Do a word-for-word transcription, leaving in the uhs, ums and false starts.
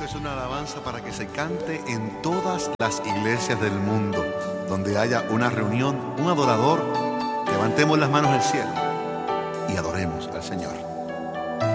es una alabanza para que se cante en todas las iglesias del mundo. Donde haya una reunión, un adorador, levantemos las manos al cielo y adoremos al Señor.